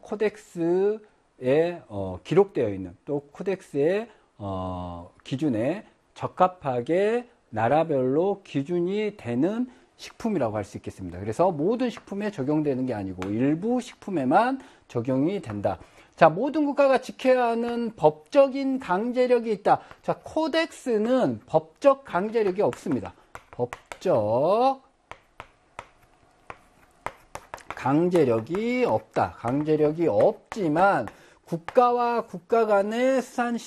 코덱스에 기록되어 있는 또 코덱스의 기준에 적합하게 나라별로 기준이 되는 식품이라고 할 수 있겠습니다. 그래서 모든 식품에 적용되는 게 아니고 일부 식품에만 적용이 된다. 자, 모든 국가가 지켜야 하는 법적인 강제력이 있다. 자, 코덱스는 법적 강제력이 없습니다. 법적 강제력이 없다. 강제력이 없지만 국가와 국가 간의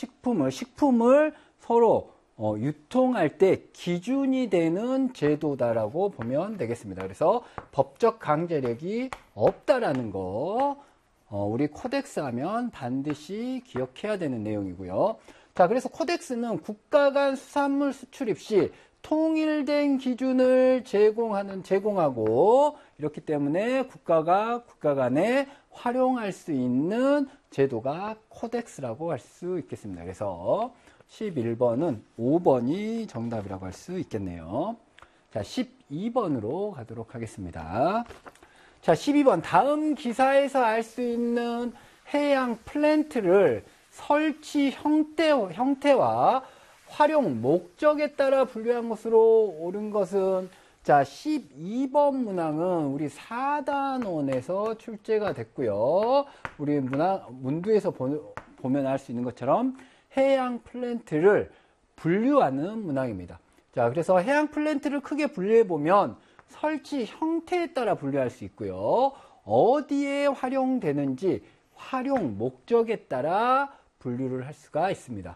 식품을 서로 유통할 때 기준이 되는 제도다라고 보면 되겠습니다. 그래서 법적 강제력이 없다라는 거 우리 코덱스 하면 반드시 기억해야 되는 내용이고요. 자, 그래서 코덱스는 국가 간 수산물 수출입 시 통일된 기준을 제공하고 이렇기 때문에 국가가 국가 간에 활용할 수 있는 제도가 코덱스라고 할 수 있겠습니다. 그래서 11번은 5번이 정답이라고 할 수 있겠네요. 자, 12번으로 가도록 하겠습니다. 자, 12번. 다음 기사에서 알 수 있는 해양 플랜트를 설치 형태와 활용 목적에 따라 분류한 것으로 옳은 것은, 자, 12번 문항은 우리 4단원에서 출제가 됐고요. 우리 문두에서 보면 알 수 있는 것처럼 해양 플랜트를 분류하는 문항입니다. 자, 그래서 해양 플랜트를 크게 분류해 보면 설치 형태에 따라 분류할 수 있고요. 어디에 활용되는지 활용 목적에 따라 분류를 할 수가 있습니다.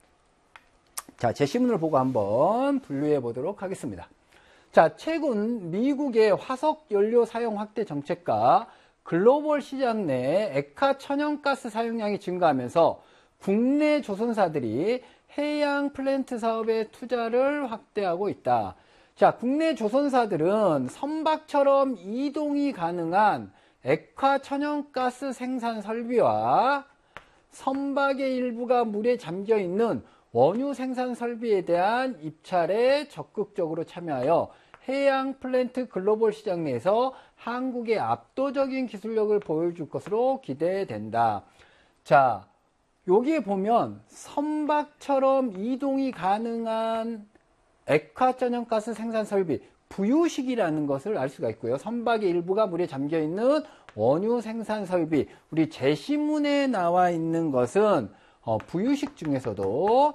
자, 제시문을 보고 한번 분류해 보도록 하겠습니다. 자, 최근 미국의 화석 연료 사용 확대 정책과 글로벌 시장 내 액화 천연가스 사용량이 증가하면서 국내 조선사들이 해양 플랜트 사업에 투자를 확대하고 있다. 자, 국내 조선사들은 선박처럼 이동이 가능한 액화 천연가스 생산 설비와 선박의 일부가 물에 잠겨 있는 원유 생산 설비에 대한 입찰에 적극적으로 참여하여 해양 플랜트 글로벌 시장 내에서 한국의 압도적인 기술력을 보여줄 것으로 기대된다. 자, 여기에 보면 선박처럼 이동이 가능한 액화천연가스 생산 설비, 부유식이라는 것을 알 수가 있고요. 선박의 일부가 물에 잠겨 있는 원유 생산 설비, 우리 제시문에 나와 있는 것은 부유식 중에서도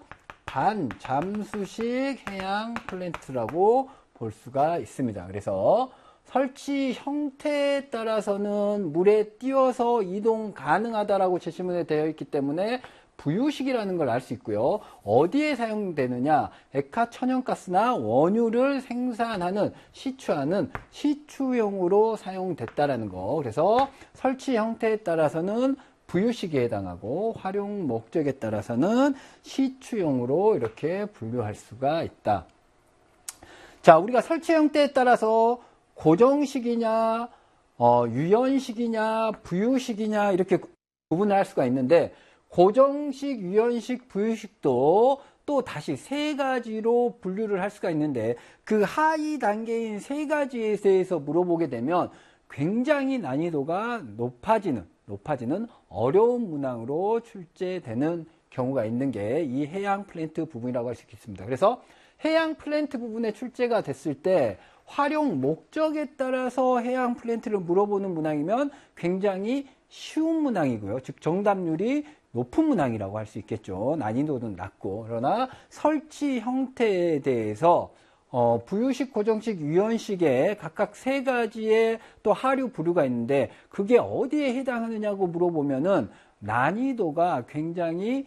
반잠수식 해양 플랜트라고 볼 수가 있습니다. 그래서 설치 형태에 따라서는 물에 띄워서 이동 가능하다라고 제시문에 되어 있기 때문에 부유식이라는 걸 알 수 있고요. 어디에 사용되느냐? 액화 천연가스나 원유를 생산하는, 시추하는 시추용으로 사용됐다라는 거. 그래서 설치 형태에 따라서는 부유식에 해당하고 활용 목적에 따라서는 시추용으로 이렇게 분류할 수가 있다. 자, 우리가 설치 형태에 따라서 고정식이냐, 유연식이냐, 부유식이냐 이렇게 구분을 할 수가 있는데, 고정식, 유연식, 부유식도 또 다시 세 가지로 분류를 할 수가 있는데, 그 하위 단계인 세 가지에 대해서 물어보게 되면 굉장히 난이도가 높아지는 어려운 문항으로 출제되는 경우가 있는 게 이 해양 플랜트 부분이라고 할 수 있겠습니다. 그래서 해양 플랜트 부분에 출제가 됐을 때 활용 목적에 따라서 해양 플랜트를 물어보는 문항이면 굉장히 쉬운 문항이고요. 즉 정답률이 높은 문항이라고 할 수 있겠죠. 난이도는 낮고. 그러나 설치 형태에 대해서 부유식, 고정식, 유연식에 각각 세 가지의 또 하류 부류가 있는데 그게 어디에 해당하느냐고 물어보면은 난이도가 굉장히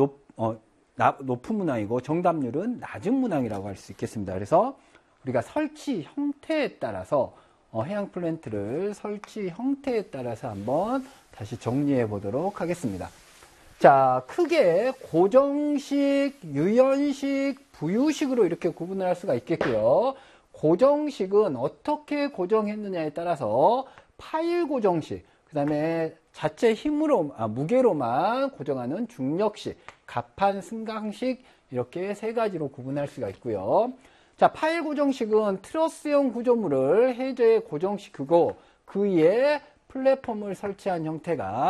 높은 문항이고 정답률은 낮은 문항이라고 할 수 있겠습니다. 그래서 우리가 설치 형태에 따라서 해양 플랜트를 설치 형태에 따라서 한번 다시 정리해 보도록 하겠습니다. 자, 크게 고정식, 유연식, 부유식으로 이렇게 구분을 할 수가 있겠고요. 고정식은 어떻게 고정했느냐에 따라서 파일 고정식, 그 다음에 자체 힘으로, 무게로만 고정하는 중력식, 갑판 승강식 이렇게 세 가지로 구분할 수가 있고요. 자, 파일 고정식은 트러스형 구조물을 해저에 고정시키고 그 위에 플랫폼을 설치한 형태가